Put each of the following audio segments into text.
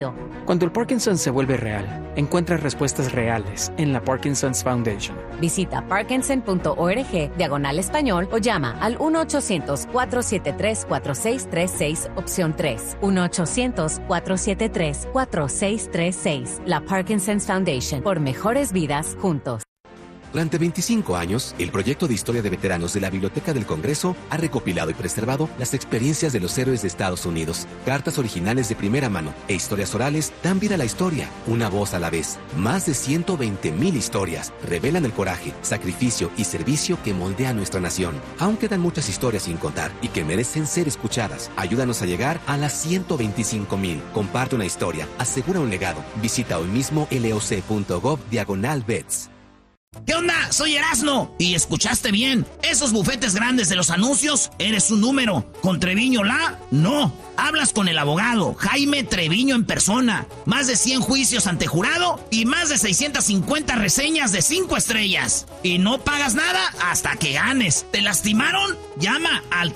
Cuando el Parkinson se vuelve real, encuentra respuestas reales en la Parkinson's Foundation. Visita parkinson.org/español o llama al 1-800-473-4636, opción 3. 1-800-473-4636. La Parkinson's Foundation, por mejores vidas juntos. Durante 25 años, el proyecto de historia de veteranos de la Biblioteca del Congreso ha recopilado y preservado las experiencias de los héroes de Estados Unidos. Cartas originales de primera mano e historias orales dan vida a la historia, una voz a la vez. Más de 120,000 historias revelan el coraje, sacrificio y servicio que moldea nuestra nación. Aún quedan muchas historias sin contar y que merecen ser escuchadas. Ayúdanos a llegar a las 125,000. Comparte una historia, asegura un legado. Visita hoy mismo loc.gov/vets. ¿Qué onda? Soy Erasno. ¿Y escuchaste bien? Esos bufetes grandes de los anuncios, eres un número. ¿Con Treviño No. Hablas con el abogado Jaime Treviño en persona. Más de 100 juicios ante jurado y más de 650 reseñas de 5 estrellas. Y no pagas nada hasta que ganes. ¿Te lastimaron? Llama al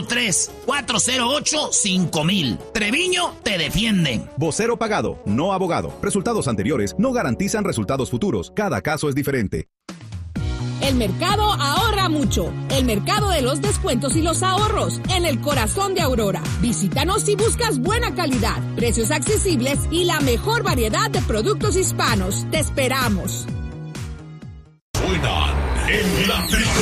303-408-5000. Treviño te defiende. Vocero pagado, no abogado. Resultados anteriores no garantizan resultados futuros. Cada caso es diferente. El mercado ahorra mucho. El mercado de los descuentos y los ahorros. En el corazón de Aurora. Visítanos si buscas buena calidad, precios accesibles y la mejor variedad de productos hispanos. Te esperamos. Suenan en la tribu.